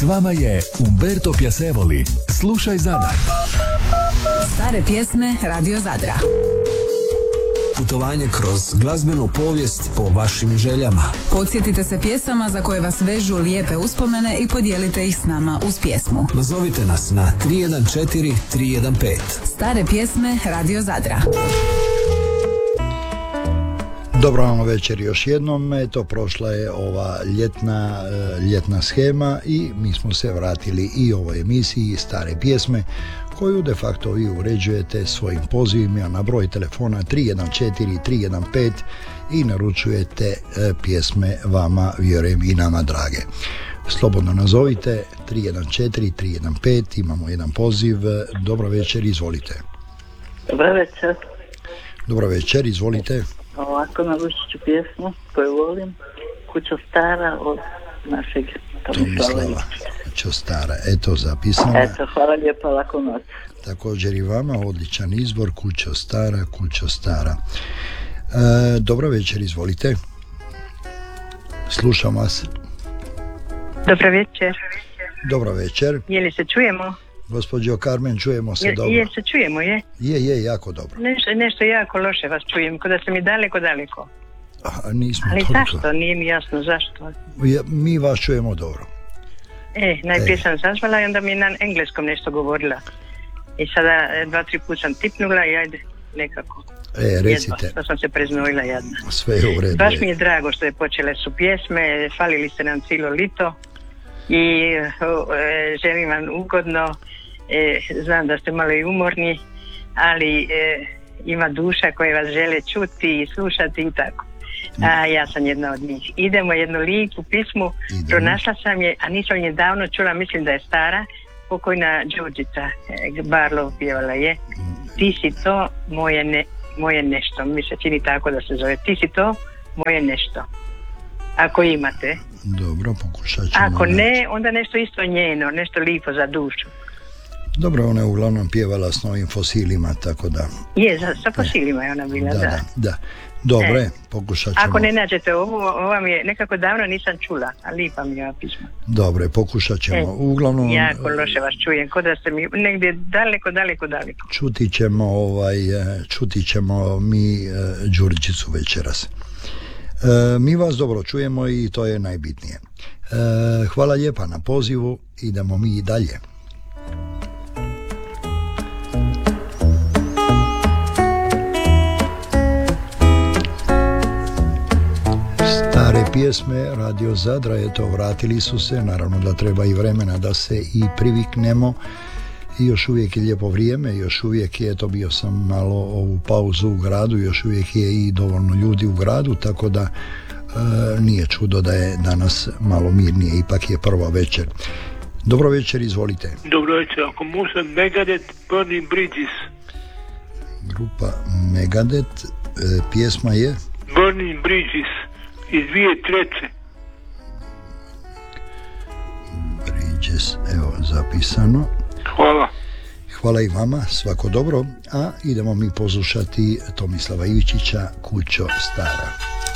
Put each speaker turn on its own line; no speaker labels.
vama je Umberto Piacevoli. Slušaj Zadar.
Stare pjesme Radio Zadra.
Putovanje kroz glazbenu povijest po vašim željama.
Podsjetite se pjesama za koje vas vežu lijepe uspomene i podijelite ih s nama uz pjesmu.
Nazovite nas na 314 315.
Stare pjesme Radio Zadra.
Dobro vam večer još jednom. Eto, prošla je ova ljetna shema i mi smo se vratili i ovoj emisiji Stare pjesme, koju de facto vi uređujete svojim pozivima na broj telefona 314 315 i naručujete pjesme vama, vjerujem, i nama drage. Slobodno nazovite 314 315, imamo jedan poziv. Dobro večer, izvolite.
Dobro večer.
Dobro večer, izvolite.
Ovako naručit ću pjesmu koju volim, Kuća stara od našeg
Tomislava Čostara. Eto, zapisano.
Eto, hvala lijepo, lako noć.
Također i vama, odličan izbor, Kuća stara, Kuća stara. Dobro večer, izvolite. Slušam vas.
Dobro večer.
Dobro večer.
Je li se čujemo?
Gospođo Carmen, čujemo se dobro.
Je se čujemo, je?
Je, jako dobro.
Nešto jako loše vas čujem, kod da sam i daleko.
Nismo
ali
toliko.
Zašto? Nije mi jasno zašto.
Mi vas čujemo dobro.
Najprije sam zazvala i onda mi je na engleskom nešto govorila. I sada 2-3 puta sam tipnula i ajde, nekako.
Recite.
Jedva, sam se preznojila jadna.
Sve je u redu.
Baš mi je drago što je počele su pjesme, falili ste nam cijelo lito i želim vam ugodno. Znam da ste malo i umorni, ali ima duša koje vas žele čuti i slušati i tako. A ja sam jedna od njih. Idemo jednu lijepu pismu, pronašla sam je, a nisam je davno čula, mislim da je stara, pokojna Đurđica Barlov pjevala je. Ti si to moje nešto, mi se čini tako da se zove. Ti si to moje nešto. Ako imate.
Dobro, pokušat ćemo.
Ako ne, onda nešto isto njeno, nešto lijepo za dušu.
Dobro, ona je uglavnom pjevala s novim fosilima, tako da...
Je, sa fosilima je ona bila,
da. Dobre, pokušat ćemo.
Ako ne nađete ova mi je, nekako davno nisam čula, a lipa mi je ova pisma.
Dobre, pokušat ćemo. Uglavnom...
Jako loše vas čujem, kod da ste mi negdje daleko.
Čuti ćemo mi Đurđicu večeras. Mi vas dobro čujemo i to je najbitnije. Hvala lijepa na pozivu, idemo mi i dalje. Stare pjesme Radio Zadra, eto, vratili su se, naravno da treba i vremena da se i priviknemo. I još uvijek je lijepo vrijeme, još uvijek je, eto, bio sam malo ovu pauzu u gradu, još uvijek je i dovoljno ljudi u gradu, tako da nije čudo da je danas malo mirnije, ipak je prva večer. Dobro večer, izvolite.
Dobro večer, ako može Megadeth, Burning Bridges.
Grupa Megadeth, pjesma je?
Burning Bridges, iz 2003.
Bridges, evo, zapisano.
Hvala.
Hvala i vama, svako dobro, a idemo mi poslušati Tomislava Ivčića, Kućo stara.